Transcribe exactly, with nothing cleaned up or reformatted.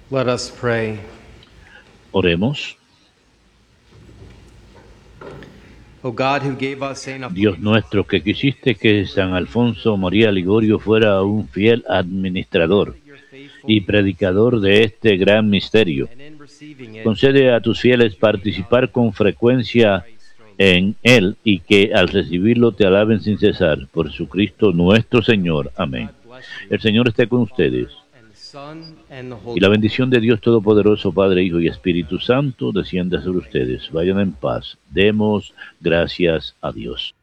Let us pray. Oremos. O God, who gave us Saint Dios nuestro, que quisiste que San Alfonso María Ligorio fuera un fiel administrador y predicador de este gran misterio, concede a tus fieles participar con frecuencia en él y que al recibirlo te alaben sin cesar. Por Jesucristo nuestro Señor. Amén. El Señor esté con ustedes. Y la bendición de Dios Todopoderoso, Padre, Hijo y Espíritu Santo, descienda sobre ustedes. Vayan en paz. Demos gracias a Dios.